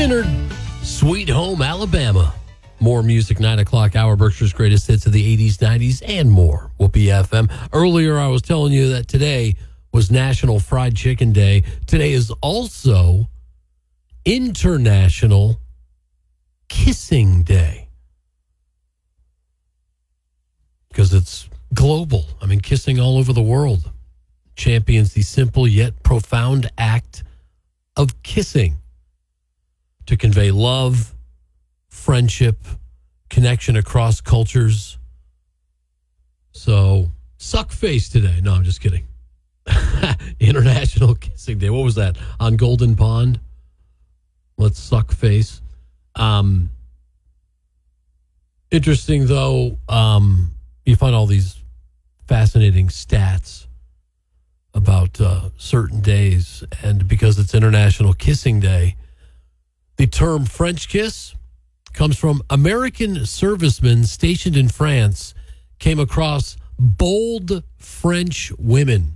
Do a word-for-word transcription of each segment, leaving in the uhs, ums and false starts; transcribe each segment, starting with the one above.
Skynyrd, Sweet Home Alabama. More music, nine o'clock hour, Berkshire's greatest hits of the eighties, nineties, and more. Whoopee F M. Earlier, I was telling you that today was National Fried Chicken Day. Today is also International Kissing Day. Because it's global. I mean, kissing all over the world champions the simple yet profound act of kissing to convey love, friendship, connection across cultures. So, suck face today. No, I'm just kidding. International Kissing Day. What was that? On Golden Pond? Let's suck face. Um, interesting, though, um, you find all these fascinating stats about uh, certain days. And because it's International Kissing Day, the term French kiss comes from American servicemen stationed in France came across bold French women.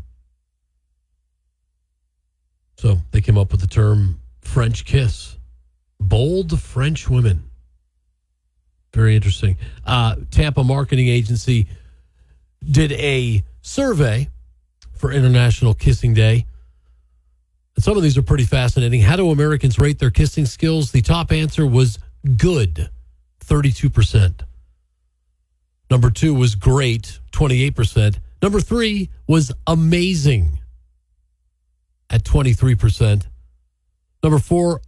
So they came up with the term French kiss. Bold French women. Very interesting. Uh, Tampa Marketing Agency did a survey for International Kissing Day. And some of these are pretty fascinating. How do Americans rate their kissing skills? The top answer was good, thirty-two percent. Number two was great, twenty-eight percent. Number three was amazing at twenty-three percent. Number four,